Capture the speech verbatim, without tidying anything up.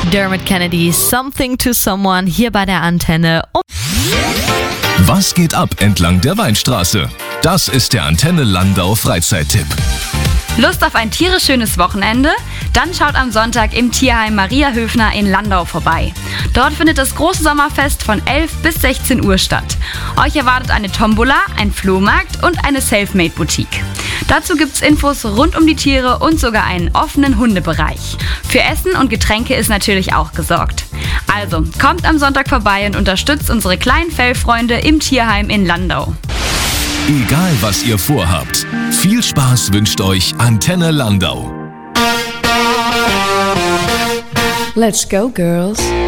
Dermot Kennedy, Something to Someone, hier bei der Antenne. Was geht ab entlang der Weinstraße? Das ist der Antenne Landau Freizeittipp. Lust auf ein tierisch schönes Wochenende? Dann schaut am Sonntag im Tierheim Maria Höfner in Landau vorbei. Dort findet das große Sommerfest von elf bis sechzehn Uhr statt. Euch erwartet eine Tombola, ein Flohmarkt und eine Selfmade-Boutique. Dazu gibt's Infos rund um die Tiere und sogar einen offenen Hundebereich. Für Essen und Getränke ist natürlich auch gesorgt. Also, kommt am Sonntag vorbei und unterstützt unsere kleinen Fellfreunde im Tierheim in Landau. Egal was ihr vorhabt, viel Spaß wünscht euch Antenne Landau. Let's go, girls.